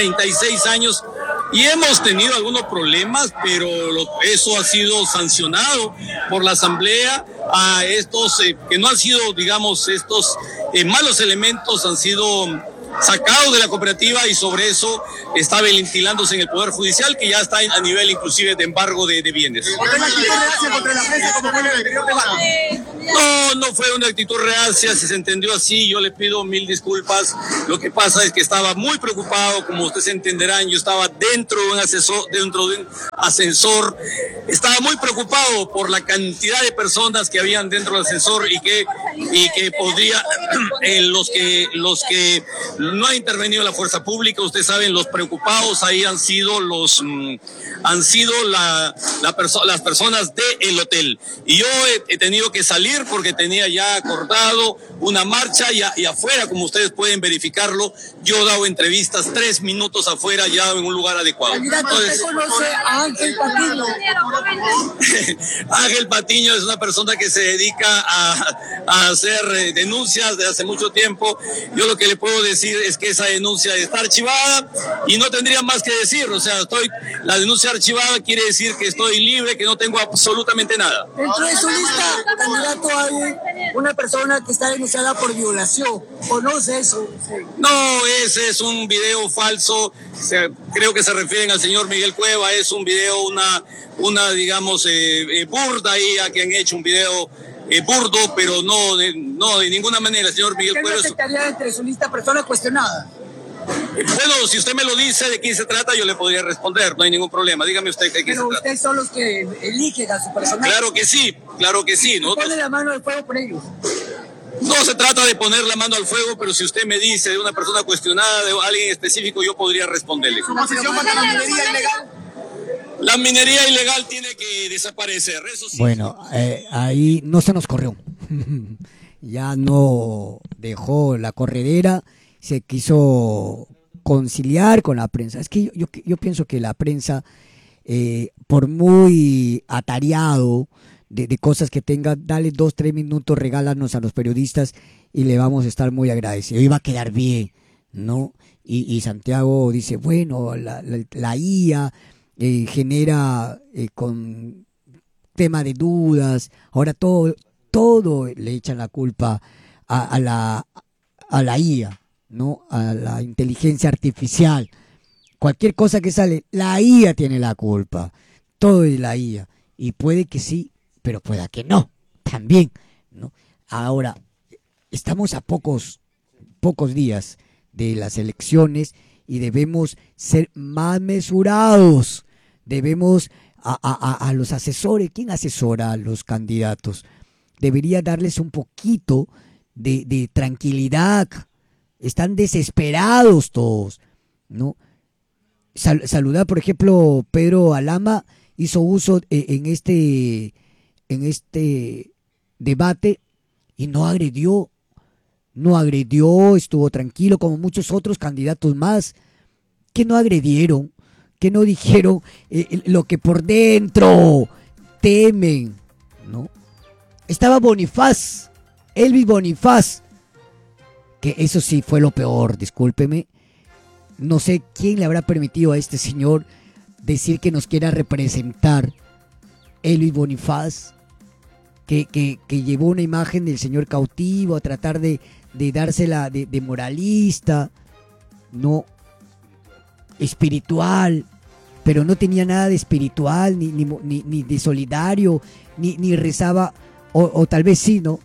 y hemos tenido algunos problemas, pero eso ha sido sancionado por la Asamblea. Que no han sido, digamos, estos malos elementos han sido sacado de la cooperativa y sobre eso está ventilándose en el Poder Judicial, que ya está a nivel inclusive de embargo de bienes. No fue una actitud reacia, si se entendió así, yo le pido mil disculpas. Lo que pasa es que estaba muy preocupado, como ustedes entenderán, yo estaba dentro de un ascensor, estaba muy preocupado por la cantidad de personas que habían dentro del ascensor y que podría, los que no ha intervenido la fuerza pública, ustedes saben, los preocupados ahí han sido las personas del hotel. Y yo he tenido que salir porque tenía ya acordado una marcha y afuera, como ustedes pueden verificarlo, yo he dado entrevistas 3 minutos afuera ya en un lugar adecuado. Entonces, ¿usted conoce a Ángel Patiño? Ángel Patiño es una persona que se dedica a hacer denuncias desde hace mucho tiempo. Yo lo que le puedo decir es que esa denuncia está archivada y no tendría más que decir. O sea, la denuncia archivada quiere decir que estoy libre, que no tengo absolutamente nada. Dentro de su lista, candidato, hay una persona que está denunciada por violación. ¿Conoce eso? Sí. No, ese es un video falso. Creo que se refieren al señor Miguel Cueva. Es un video, una digamos, burda ahí, a que han hecho un video burdo, pero no de ninguna manera, señor Miguel Cueva. ¿Qué aceptaría entre su lista persona cuestionada? Bueno, si usted me lo dice de quién se trata, yo le podría responder, no hay ningún problema. Dígame usted de quién se trata. Pero ustedes son los que eligen a su personaje. Claro que sí. ¿Pone la mano al fuego por ellos? No se trata de poner la mano al fuego, pero si usted me dice de una persona cuestionada, de alguien específico, yo podría responderle. ¿Su posición contra la minería ilegal? La minería ilegal tiene que desaparecer, eso sí. Bueno, ahí no se nos corrió. Ya no dejó la corredera, se quiso conciliar con la prensa. Es que yo pienso que la prensa, por muy atareado de cosas que tenga, dale 2-3 minutos, regálanos a los periodistas y le vamos a estar muy agradecidos. Y va a quedar bien, ¿no? Y Santiago dice, bueno, la IA genera con tema de dudas, ahora todo le echan la culpa a la IA, ¿no? A la inteligencia artificial. Cualquier cosa que sale, la IA tiene la culpa. Todo es la IA. Y puede que sí, pero pueda que no, también, ¿no? Ahora, estamos a pocos días de las elecciones y debemos ser más mesurados. Debemos a los asesores, ¿quién asesora a los candidatos? Debería darles un poquito de tranquilidad. Están desesperados todos, ¿no? Saludar, por ejemplo, Pedro Alama hizo uso en este debate y no agredió, estuvo tranquilo, como muchos otros candidatos más que no agredieron, que no dijeron lo que por dentro temen, ¿no? Estaba Bonifaz, Elvis Bonifaz, que eso sí fue lo peor, discúlpeme. No sé quién le habrá permitido a este señor decir que nos quiera representar. Elvis Bonifaz, que llevó una imagen del señor cautivo a tratar de dársela de moralista, no espiritual, pero no tenía nada de espiritual, ni de solidario, ni rezaba, o tal vez sí, ¿no?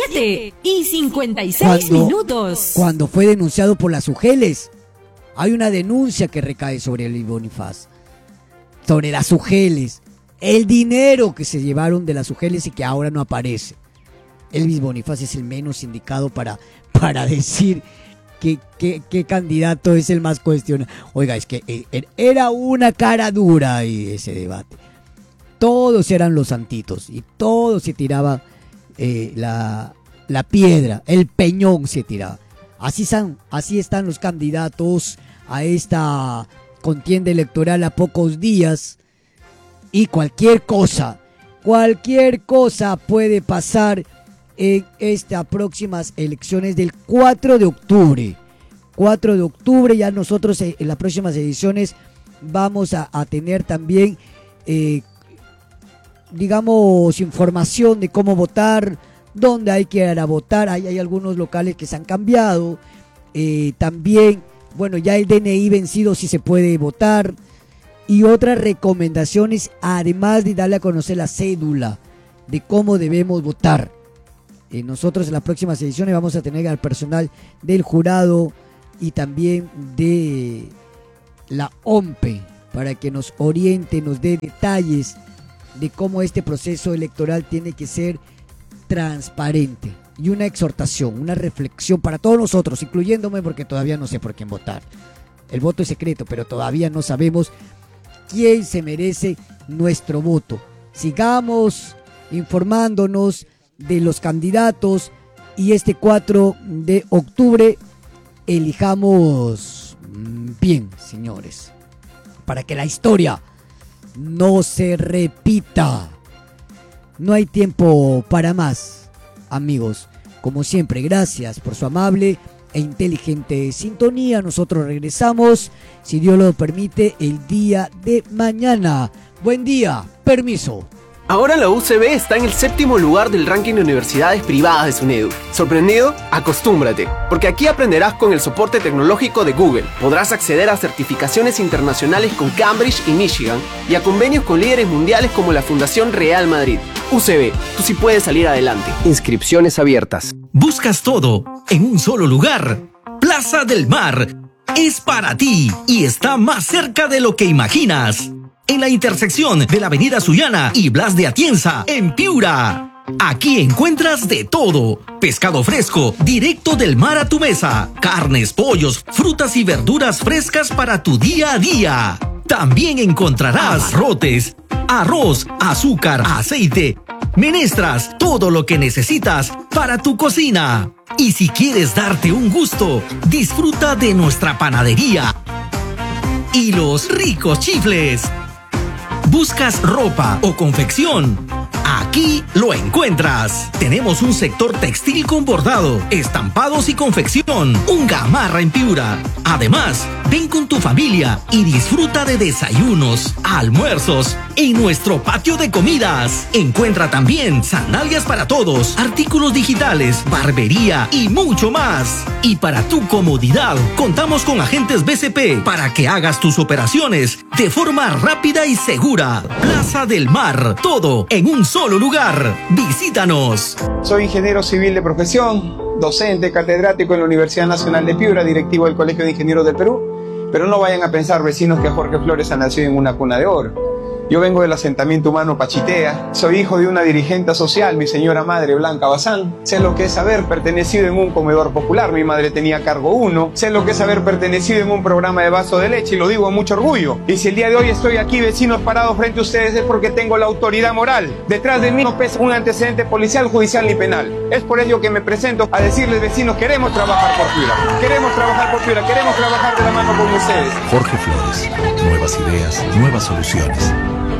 7:56 minutos. Cuando fue denunciado por las UGELes, hay una denuncia que recae sobre Elvis Bonifaz, sobre las UGELes, el dinero que se llevaron de las UGELes y que ahora no aparece. Elvis Bonifaz es el menos indicado para decir qué candidato es el más cuestionado. Oiga, es que era una cara dura ahí ese debate. Todos eran los santitos y todos se tiraba la piedra, el peñón se tiraba. Así están los candidatos a esta contienda electoral a pocos días, y cualquier cosa puede pasar en estas próximas elecciones del 4 de octubre. 4 de octubre ya nosotros en las próximas ediciones vamos a tener también digamos información de cómo votar, dónde hay que ir a votar. Hay algunos locales que se han cambiado, También, bueno, ya el DNI vencido sí se puede votar. Y otras recomendaciones, además de darle a conocer la cédula de cómo debemos votar. Nosotros en las próximas ediciones vamos a tener al personal del jurado y también de la OMPE para que nos oriente, nos dé detalles de cómo este proceso electoral tiene que ser transparente. Y una exhortación, una reflexión para todos nosotros, incluyéndome, porque todavía no sé por quién votar. El voto es secreto, pero todavía no sabemos quién se merece nuestro voto. Sigamos informándonos de los candidatos y este 4 de octubre elijamos bien, señores, para que la historia no se repita. No hay tiempo para más, amigos. Como siempre, gracias por su amable e inteligente sintonía. Nosotros regresamos, si Dios lo permite, el día de mañana. Buen día, permiso. Ahora la UCB está en el 7º lugar del ranking de universidades privadas de SUNEDU. ¿Sorprendido? Acostúmbrate, porque aquí aprenderás con el soporte tecnológico de Google. Podrás acceder a certificaciones internacionales con Cambridge y Michigan y a convenios con líderes mundiales como la Fundación Real Madrid. UCB, tú sí puedes salir adelante. Inscripciones abiertas. Buscas todo en un solo lugar. Plaza del Mar es para ti y está más cerca de lo que imaginas. En la intersección de la Avenida Sullana y Blas de Atienza, en Piura. Aquí encuentras de todo. Pescado fresco, directo del mar a tu mesa. Carnes, pollos, frutas y verduras frescas para tu día a día. También encontrarás rotes, arroz, azúcar, aceite, menestras, todo lo que necesitas para tu cocina. Y si quieres darte un gusto, disfruta de nuestra panadería y los ricos chifles. ¿Buscas ropa o confección? Aquí lo encuentras. Tenemos un sector textil con bordado, estampados y confección. Un Gamarra en Piura. Además, ven con tu familia y disfruta de desayunos, almuerzos en nuestro patio de comidas. Encuentra también sandalias para todos, artículos digitales, barbería y mucho más. Y para tu comodidad, contamos con agentes BCP para que hagas tus operaciones de forma rápida y segura. Plaza del Mar, todo en un solo lugar. Visítanos. Soy ingeniero civil de profesión, docente, catedrático en la Universidad Nacional de Piura, directivo del Colegio de Ingenieros del Perú. Pero no vayan a pensar, vecinos, que Jorge Flores ha nacido en una cuna de oro. Yo vengo del asentamiento humano Pachitea, soy hijo de una dirigente social, mi señora madre Blanca Bazán. Sé lo que es haber pertenecido en un comedor popular, mi madre tenía cargo 1. Sé lo que es haber pertenecido en un programa de vaso de leche y lo digo con mucho orgullo. Y si el día de hoy estoy aquí, vecinos, parados frente a ustedes, es porque tengo la autoridad moral. Detrás de mí no pesa un antecedente policial, judicial ni penal. Es por ello que me presento a decirles, vecinos, queremos trabajar por Piura. Queremos trabajar por Piura, queremos trabajar de la mano con ustedes. Jorge Flores, nuevas ideas, nuevas soluciones.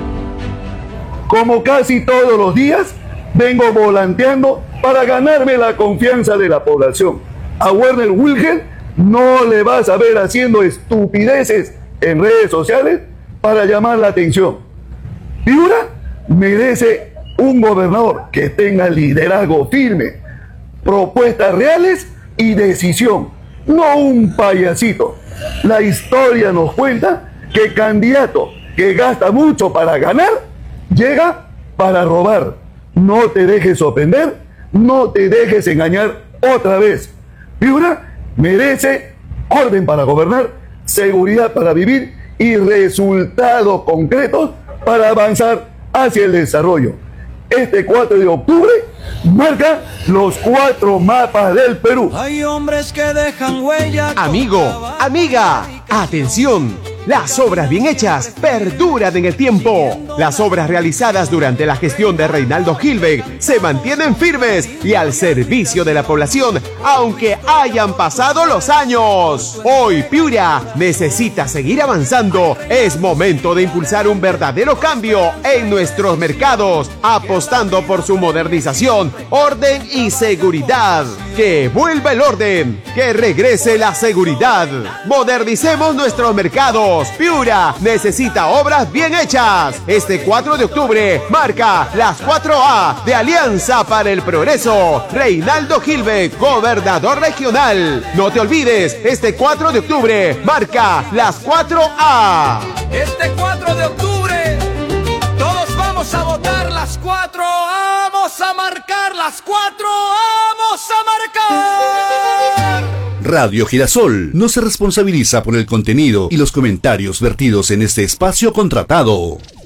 Como casi todos los días, vengo volanteando para ganarme la confianza de la población. A Werner Wilhelm no le vas a ver haciendo estupideces en redes sociales para llamar la atención. Piura merece un gobernador que tenga liderazgo firme, propuestas reales y decisión, no un payasito. La historia nos cuenta que candidato que gasta mucho para ganar, llega para robar. No te dejes sorprender, no te dejes engañar otra vez. Piura merece orden para gobernar, seguridad para vivir y resultados concretos para avanzar hacia el desarrollo. Este 4 de octubre marca los 4 mapas del Perú. Hay hombres que dejan huella. Amigo, amiga, atención. Las obras bien hechas perduran en el tiempo. Las obras realizadas durante la gestión de Reinaldo Gilbert se mantienen firmes y al servicio de la población, aunque hayan pasado los años. Hoy Piura necesita seguir avanzando. Es momento de impulsar un verdadero cambio en nuestros mercados, apostando por su modernización, orden y seguridad. Que vuelva el orden, que regrese la seguridad. Modernicemos nuestros mercados. Progresos. Piura necesita obras bien hechas. Este 4 de octubre marca las 4A de Alianza para el Progreso. Reinaldo Gilbert, gobernador regional. No te olvides, este 4 de octubre marca las 4A. Este 4 de octubre todos vamos a votar las 4, vamos a marcar las 4, vamos a marcar. Radio Girasol no se responsabiliza por el contenido y los comentarios vertidos en este espacio contratado.